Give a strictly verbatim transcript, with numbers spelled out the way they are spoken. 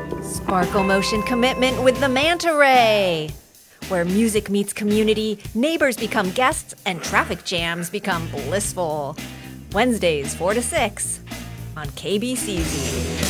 Sparkle Motion Commitment with the Manta Ray, where music meets community, neighbors become guests, and traffic jams become blissful. Wednesdays, four to six on K B C Z.